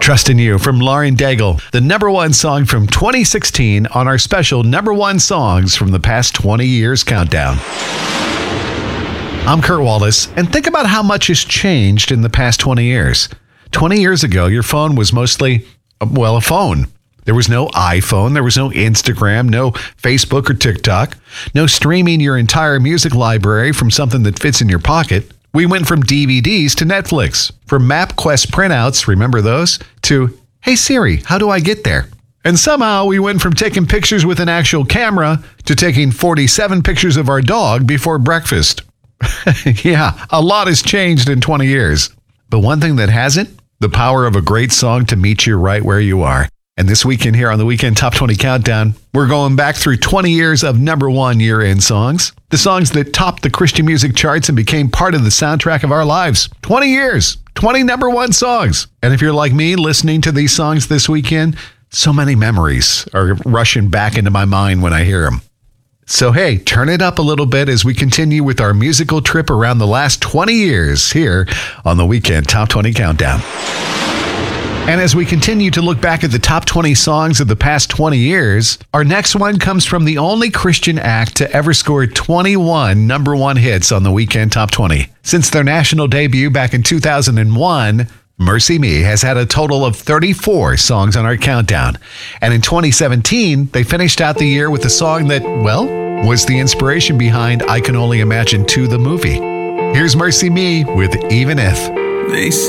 Trust in You from Lauren Daigle, the number one song from 2016 on our special number one songs from the past 20 years countdown. I'm Kurt Wallace, and think about how much has changed in the past 20 years. 20 years ago, your phone was mostly, a phone. There was no iPhone, there was no Instagram, no Facebook or TikTok, no streaming your entire music library from something that fits in your pocket. We went from DVDs to Netflix, from MapQuest printouts, remember those, to, hey Siri, how do I get there? And somehow we went from taking pictures with an actual camera to taking 47 pictures of our dog before breakfast. Yeah, a lot has changed in 20 years. But one thing that hasn't, the power of a great song to meet you right where you are. And this weekend here on the Weekend Top 20 Countdown, we're going back through 20 years of number one year-end songs. The songs that topped the Christian music charts and became part of the soundtrack of our lives. 20 years, 20 number one songs. And if you're like me listening to these songs this weekend, so many memories are rushing back into my mind when I hear them. So hey, turn it up a little bit as we continue with our musical trip around the last 20 years here on the Weekend Top 20 Countdown. And as we continue to look back at the top 20 songs of the past 20 years, our next one comes from the only Christian act to ever score 21 number one hits on the Weekend Top 20. Since their national debut back in 2001, Mercy Me has had a total of 34 songs on our countdown. And in 2017, they finished out the year with a song that, was the inspiration behind I Can Only Imagine 2, the movie. Here's Mercy Me with Even If.